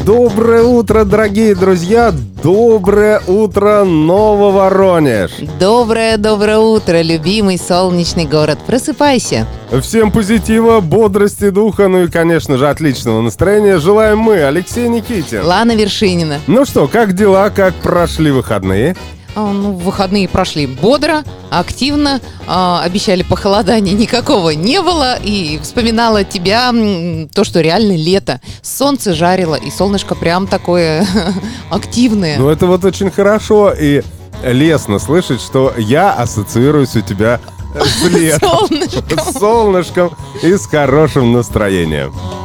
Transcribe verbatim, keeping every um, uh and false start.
Доброе утро, дорогие друзья! Доброе утро, Нововоронеж! Доброе-доброе утро, любимый солнечный город. Просыпайся! Всем позитива, бодрости духа, ну и, конечно же, отличного настроения желаем мы, Алексей Никитин. Лана Вершинина. Ну что, как дела, как прошли выходные? А, ну, выходные прошли бодро, активно. А, обещали похолодания, никакого не было. И вспоминала тебя, м, то, что реально лето. Солнце жарило, и солнышко прям такое активное. Ну это вот очень хорошо и лестно слышать, что я ассоциируюсь у тебя с летом, Солнышко. с солнышком и с хорошим настроением.